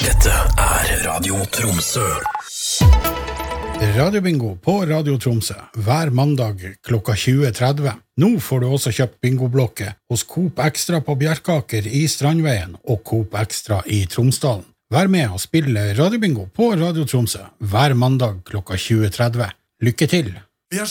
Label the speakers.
Speaker 1: Dette Radio Tromsø.
Speaker 2: Radiobingo på Radio Tromsø hver mandag klokka 20.30. Nå får du også kjøpt bingoblokke hos Coop Extra på Bjerkaker i Strandveien og Coop Extra i Tromsdalen. Vær med og spille radiobingo på Radio Tromsø hver mandag klokka 20.30. Lykke til!